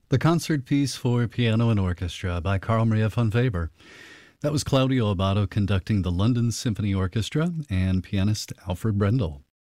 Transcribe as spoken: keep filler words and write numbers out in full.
The concert piece for piano and orchestra by Carl Maria von Weber. That was Claudio Abbado conducting the London Symphony Orchestra and pianist Alfred Brendel.